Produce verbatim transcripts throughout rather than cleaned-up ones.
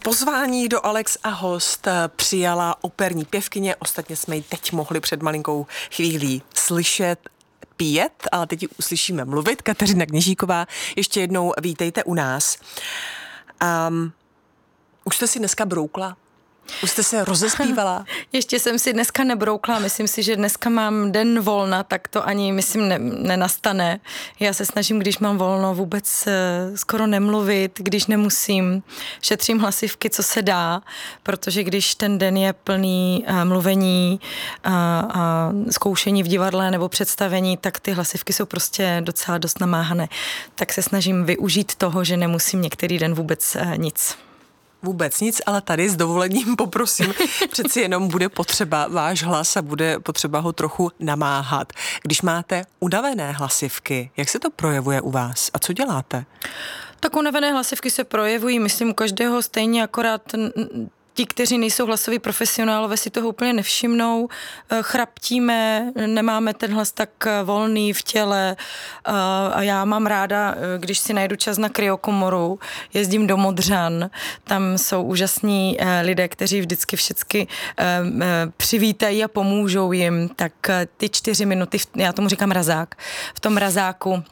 Pozvání do Alex a host přijala operní pěvkyně, ostatně jsme ji teď mohli před malinkou chvílí slyšet pět, ale teď ji uslyšíme mluvit. Kateřina Kněžíková, ještě jednou vítejte u nás. Um, už jste si dneska broukla? Už jste se rozespívala? Ještě jsem si dneska nebroukla, myslím si, že dneska mám den volna, tak to ani, myslím, ne, nenastane. Já se snažím, když mám volno, vůbec uh, skoro nemluvit, když nemusím. Šetřím hlasivky, co se dá, protože když ten den je plný uh, mluvení uh, a zkoušení v divadle nebo představení, tak ty hlasivky jsou prostě docela dost namáhané. Tak se snažím využít toho, že nemusím některý den vůbec uh, nic. Vůbec nic, ale tady s dovolením poprosím, přeci jenom bude potřeba váš hlas a bude potřeba ho trochu namáhat. Když máte unavené hlasivky, jak se to projevuje u vás a co děláte? Tak unavené hlasivky se projevují, myslím, u každého stejně, akorát ti, kteří nejsou hlasoví profesionálové, si toho úplně nevšimnou. Chraptíme, nemáme ten hlas tak volný v těle a já mám ráda, když si najdu čas na kryokomoru, jezdím do Modřan, tam jsou úžasní lidé, kteří vždycky všechny přivítají a pomůžou jim, tak ty čtyři minuty, já tomu říkám razák, v tom razáku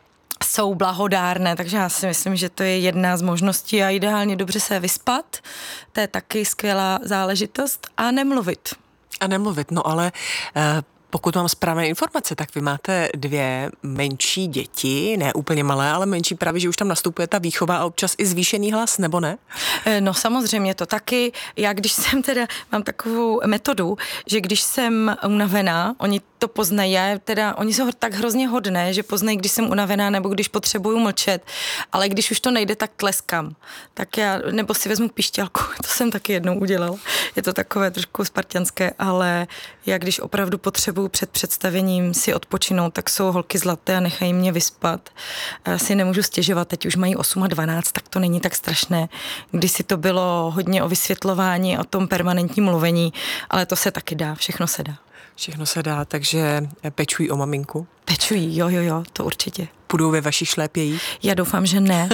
jsou blahodárné, takže já si myslím, že to je jedna z možností a ideálně dobře se vyspat, to je taky skvělá záležitost a nemluvit. A nemluvit, no ale uh... pokud mám správné informace, tak vy máte dvě menší děti, ne úplně malé, ale menší, právě, že už tam nastupuje ta výchova a občas i zvýšený hlas, nebo ne? No samozřejmě to taky. Já když jsem teda, mám takovou metodu, že když jsem unavená, oni to poznají, teda, oni jsou tak hrozně hodné, že poznají, když jsem unavená nebo když potřebuju mlčet, ale když už to nejde, tak tleskám. Tak já, nebo si vezmu pišťalku, to jsem taky jednou udělal. Je to takové trošku spartianské, ale já když opravdu potřebuju před představením si odpočinout, tak jsou holky zlaté a nechají mě vyspat. Já si nemůžu stěžovat, teď už mají osm a dvanáct, tak to není tak strašné. Kdysi to bylo hodně o vysvětlování, o tom permanentním mluvení, ale to se taky dá, všechno se dá. Všechno se dá, takže pečují o maminku? Pečují, jo, jo, jo, to určitě. Půjdou ve vašich šlépějích? Já doufám, že ne.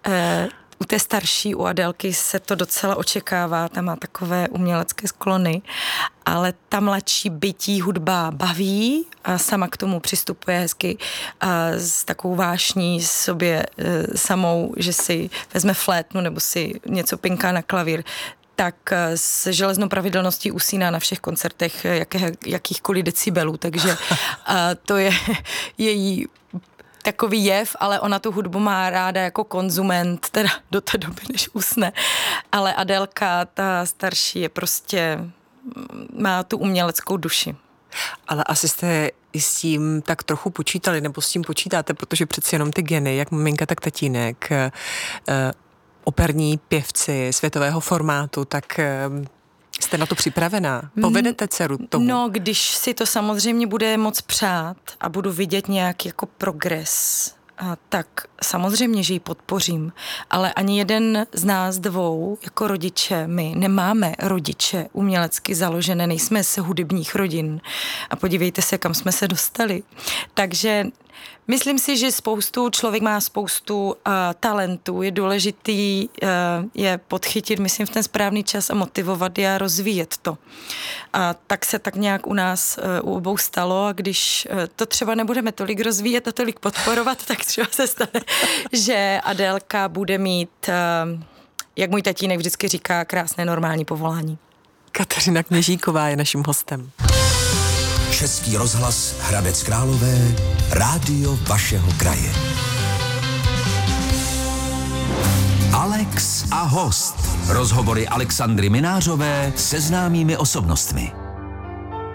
e- U té starší, u Adélky se to docela očekává, ta má takové umělecké sklony, ale ta mladší bytí hudba baví a sama k tomu přistupuje hezky a s takovou vášní sobě e, samou, že si vezme flétnu nebo si něco pinká na klavír, tak s železnou pravidelností usíná na všech koncertech jaké, jakýchkoliv decibelů, takže a to je její takový jev, ale ona tu hudbu má ráda jako konzument, teda do té doby, než usne. Ale Adélka, ta starší, je prostě, má tu uměleckou duši. Ale asi jste i s tím tak trochu počítali, nebo s tím počítáte, protože přeci jenom ty geny, jak maminka, tak tatínek, eh, operní pěvci světového formátu, tak eh, jste na to připravená? Povedete dceru tomu? No, když si to samozřejmě bude moc přát a budu vidět nějaký jako progres, a tak samozřejmě, že ji podpořím, ale ani jeden z nás dvou jako rodiče, my nemáme rodiče umělecky založené, nejsme z hudebních rodin a podívejte se, kam jsme se dostali. Takže myslím si, že spoustu, člověk má spoustu uh, talentů, je důležitý uh, je podchytit, myslím, v ten správný čas a motivovat je a rozvíjet to. A tak se tak nějak u nás uh, u obou stalo a když uh, to třeba nebudeme tolik rozvíjet a tolik podporovat, tak třeba se stane, že Adélka bude mít, uh, jak můj tatínek vždycky říká, krásné normální povolání. Kateřina Kněžíková je naším hostem. Český rozhlas Hradec Králové, rádio vašeho kraje. Alex a host. Rozhovory Alexandry Minářové se známými osobnostmi.